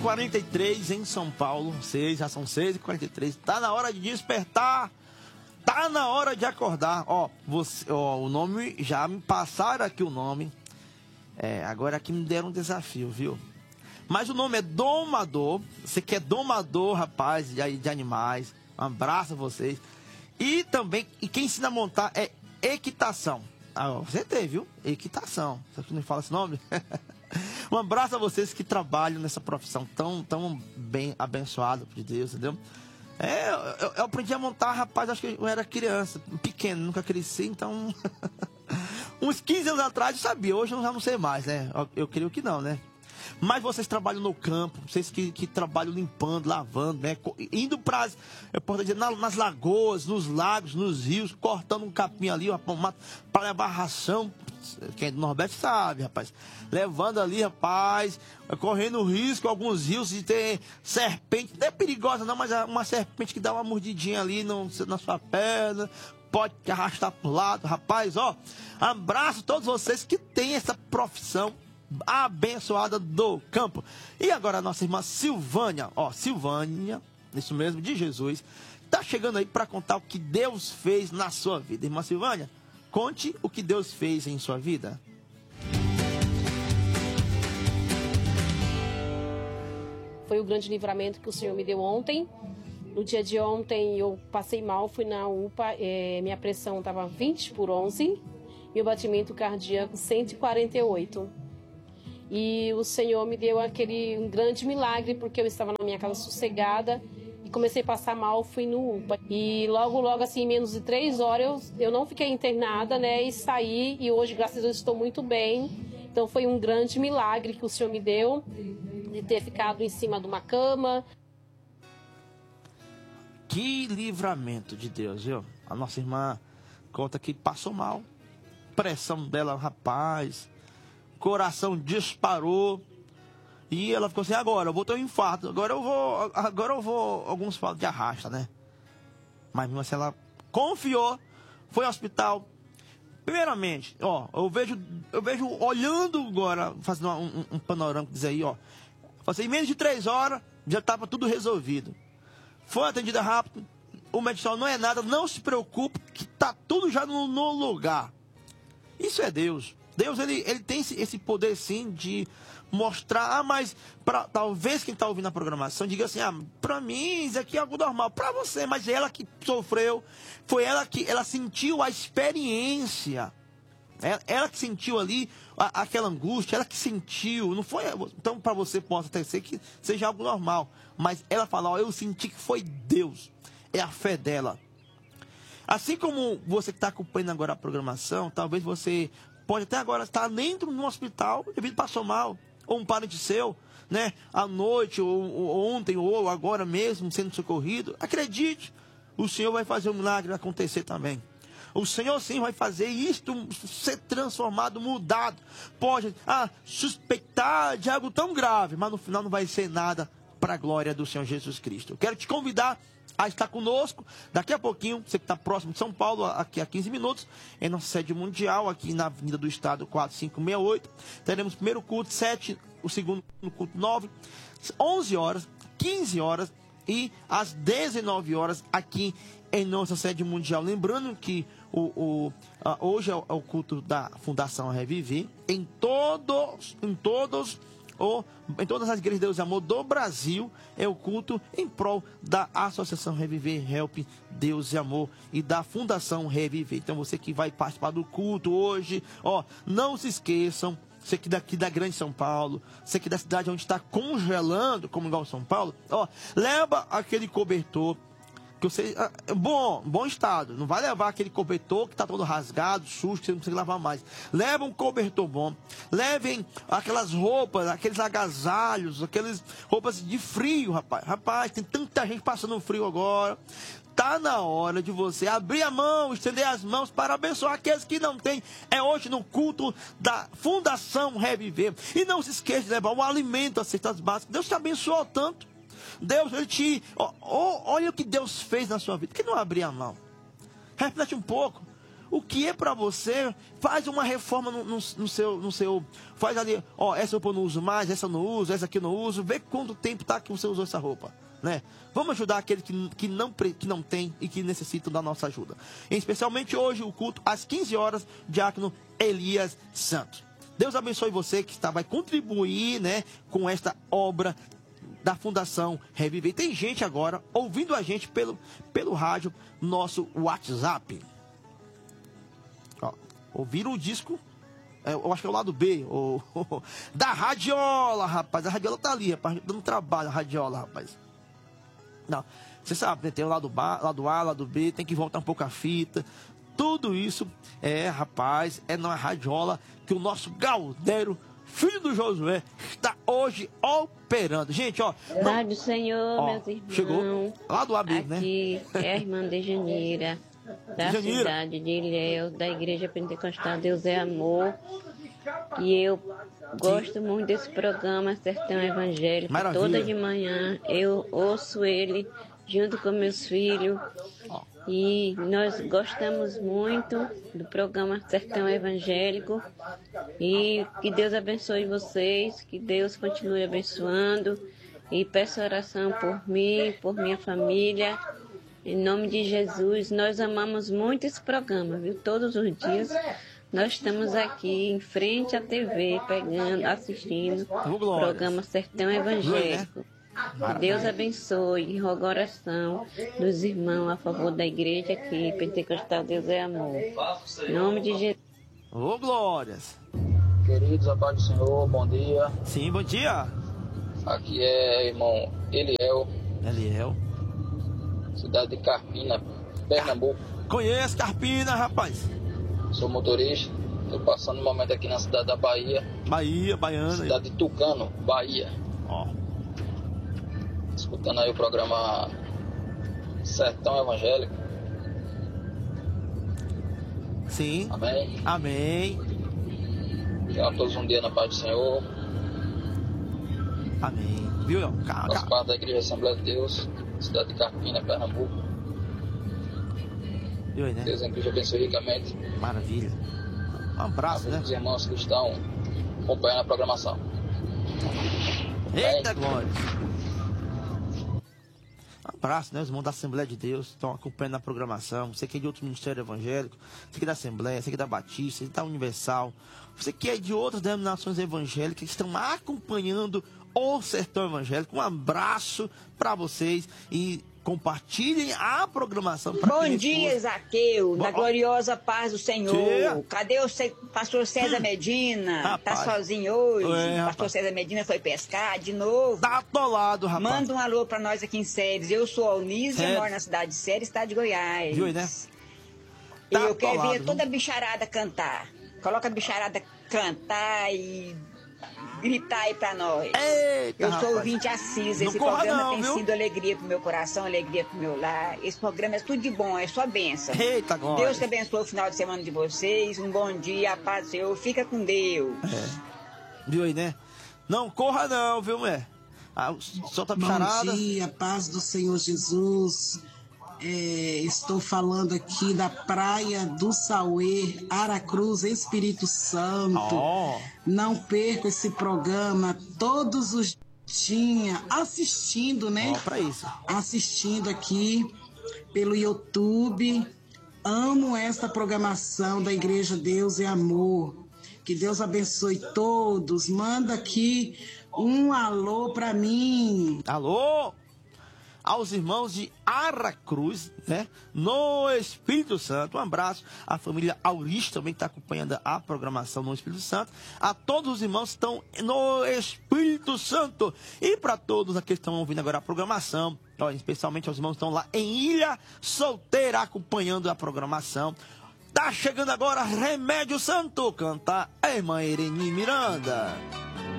6h43 em São Paulo. Já são 6h43. Tá na hora de despertar. Tá na hora de acordar. O nome, já me passaram aqui o nome. Agora aqui me deram um desafio, viu? Mas o nome é domador. Você que é domador, rapaz, de animais. Um abraço a vocês. E também, quem ensina a montar é equitação. Você tem, viu? Equitação. Só que não fala esse nome? Um abraço a vocês que trabalham nessa profissão tão bem abençoada por Deus, entendeu? Eu aprendi a montar, rapaz, acho que eu era criança, pequeno, nunca cresci, então... Uns 15 anos atrás eu sabia, hoje eu já não sei mais, né? Eu creio que não, né? Mas vocês trabalham no campo, vocês que trabalham limpando, lavando, né? Indo para nas lagoas, nos lagos, nos rios, cortando um capim ali, para levar ração. Quem é do Nordeste sabe, rapaz. Levando ali, rapaz, correndo risco, alguns rios de ter serpente. Não é perigosa não, mas é uma serpente que dá uma mordidinha ali na sua perna. Pode te arrastar pro lado, rapaz, abraço a todos vocês que têm essa profissão abençoada do campo. E agora a nossa irmã Silvânia, Silvânia, isso mesmo, de Jesus, tá chegando aí para contar o que Deus fez na sua vida. Irmã Silvânia, conte o que Deus fez em sua vida. Foi o grande livramento que o Senhor me deu ontem. No dia de ontem eu passei mal, fui na UPA, minha pressão estava 20/11, meu batimento cardíaco 148. E o Senhor me deu um grande milagre, porque eu estava na minha casa sossegada e comecei a passar mal, fui no UPA. E logo, assim, em menos de 3 horas, eu não fiquei internada, né? E saí, e hoje, graças a Deus, estou muito bem. Então foi um grande milagre que o Senhor me deu, de ter ficado em cima de uma cama. Que livramento de Deus, viu? A nossa irmã conta que passou mal. Pressão dela, rapaz... Coração disparou. E ela ficou assim, agora eu vou ter um infarto. Agora eu vou. Alguns falam de arrasta, né? Mas mesmo assim ela confiou. Foi ao hospital. Primeiramente, eu vejo olhando agora, fazendo um panorama, dizer aí, em menos de 3 horas, já estava tudo resolvido. Foi atendida rápido. O médico não é nada, não se preocupe, que tá tudo já no lugar. Isso é Deus. Deus, ele tem esse poder, sim, de mostrar, mas talvez quem está ouvindo a programação diga assim, para mim isso aqui é algo normal, para você, mas ela que sofreu, foi ela que sentiu a experiência, ela que sentiu ali aquela angústia, ela que sentiu, não foi, então para você possa até ser que seja algo normal, mas ela fala, eu senti que foi Deus, é a fé dela. Assim como você que está acompanhando agora a programação, talvez você pode até agora estar dentro de um hospital devido passou mal, ou um parente seu, né? À noite, ou ontem, ou agora mesmo, sendo socorrido. Acredite, o Senhor vai fazer um milagre acontecer também. O Senhor sim vai fazer isto ser transformado, mudado. Pode suspeitar de algo tão grave, mas no final não vai ser nada para a glória do Senhor Jesus Cristo. Eu quero te convidar a estar conosco, daqui a pouquinho, você que está próximo de São Paulo, aqui a 15 minutos, em nossa sede mundial, aqui na Avenida do Estado 4568, teremos o primeiro culto 7, o segundo culto 9, 11 horas, 15 horas e às 19 horas aqui em nossa sede mundial. Lembrando que hoje é o culto da Fundação Reviver, em todas as igrejas de Deus e Amor do Brasil, é o culto em prol da Associação Reviver, Help, Deus e Amor, e da Fundação Reviver. Então você que vai participar do culto hoje, não se esqueçam, você que daqui da Grande São Paulo, você que da cidade onde está congelando, como igual São Paulo, leva aquele cobertor, que você, bom estado, não vai levar aquele cobertor que está todo rasgado, sujo, que você não consegue lavar mais. Leva um cobertor bom, levem aquelas roupas, aqueles agasalhos, aquelas roupas de frio, rapaz, tem tanta gente passando frio agora. Tá na hora de você abrir a mão, estender as mãos para abençoar aqueles que não têm. É hoje no culto da Fundação Reviver. E não se esqueça de levar o alimento, as cestas básicas. Deus te abençoou tanto. Deus, ele te... olha o que Deus fez na sua vida. Por que não abrir a mão? Reflete um pouco. o que é para você, faz uma reforma no seu, faz ali, ó, essa roupa eu não uso mais, essa eu não uso, essa aqui eu não uso, vê quanto tempo tá que você usou essa roupa, né? Vamos ajudar aquele que não tem e que necessitam da nossa ajuda. Especialmente hoje, o culto às 15 horas, diácono Elias Santos. Deus abençoe você que vai contribuir, né, com esta obra da Fundação Reviver. Tem gente agora ouvindo a gente pelo rádio, nosso WhatsApp. Ó, ouviram o disco, eu acho que é o lado B, da Radiola, rapaz. A Radiola tá ali, rapaz, dando trabalho, a Radiola, rapaz. Não, você sabe, né, tem o lado A, lado B, tem que voltar um pouco a fita. Tudo isso rapaz, é na Radiola que o nosso Galdério, filho do Josué, está hoje operando. Gente, ó. Pai do Senhor, meus irmãos. Chegou lá do Abib, né? Aqui é a irmã de Janeira, da cidade de Ilhéus, da Igreja Pentecostal Deus é Amor. E eu gosto muito desse programa Sertão Evangélico. Maravilha. Toda de manhã eu ouço ele junto com meus filhos. E nós gostamos muito do programa Sertão Evangélico. E que Deus abençoe vocês, que Deus continue abençoando. E peço oração por mim, por minha família. Em nome de Jesus, nós amamos muito esse programa, viu? Todos os dias nós estamos aqui em frente à TV, assistindo o programa Sertão Evangélico. Que Deus abençoe e rogo oração dos irmãos a favor da igreja aqui, Pentecostal Deus é Amor. Em nome de Jesus. Ô, glórias. Queridos, a paz do Senhor, bom dia. Sim, bom dia. Aqui é irmão Eliel, cidade de Carpina, Pernambuco. Conheço Carpina, rapaz. Sou motorista, estou passando um momento aqui na cidade da Bahia. Baiana. Cidade de Tucano, Bahia. Ó. Escutando aí o programa Sertão Evangélico. Sim. Amém. Amém. Tenham todos um dia na paz do Senhor. Amém. Viu? Faço parte da Igreja Assembleia de Deus, cidade de Carpina, Pernambuco. Viu aí, né? Deus inclusive abençoe ricamente. Maravilha. Um abraço, né? Os irmãos que estão acompanhando a programação. Eita, glória. Um abraço, né? Os irmãos da Assembleia de Deus estão acompanhando a programação. Você que é de outro ministério evangélico, você que é da Assembleia, você que é da Batista, você que é da Universal, você que é de outras denominações evangélicas que estão acompanhando o Sertão Evangélico. Um abraço para vocês e compartilhem a programação. Bom dia, Zaqueu, na gloriosa paz do Senhor. Tia. Cadê o pastor César Medina? Rapaz. Tá sozinho hoje? É, Pastor rapaz. César Medina foi pescar de novo. Tá atolado, rapaz. Manda um alô pra nós aqui em Séries. Eu sou a Alnísia, Séries. moro na cidade de Séries, estado de Goiás. Viu aí, né? E Tá eu quero atolado, ver toda a bicharada cantar. Coloca a bicharada cantar e gritar aí pra nós. Eita, Eu sou rapaz. ouvinte assíduo. Não Esse corra programa não, tem viu? sido alegria pro meu coração, alegria pro meu lar. Esse programa é tudo de bom, é só bênção. Eita, glória. Deus te abençoe o final de semana de vocês. Um bom dia, a paz do Senhor. Fica com Deus. Viu aí, né? Não corra não, viu, mulher? Solta a bicharada. Bom dia, paz do Senhor Jesus. Estou falando aqui da Praia do Sauê, Aracruz, Espírito Santo. Ó. Não perca esse programa todos os dias, assistindo, né? Ó, pra isso. Assistindo aqui pelo YouTube. Amo esta programação da Igreja Deus é Amor. Que Deus abençoe todos. Manda aqui um alô pra mim. Alô? Aos irmãos de Aracruz, né? No Espírito Santo. Um abraço à família Auris também que está acompanhando a programação no Espírito Santo. A todos os irmãos que estão no Espírito Santo. E para todos aqueles que estão ouvindo agora a programação, ó, especialmente aos irmãos que estão lá em Ilha Solteira acompanhando a programação. Tá chegando agora Remédio Santo. Canta a irmã Irene Miranda.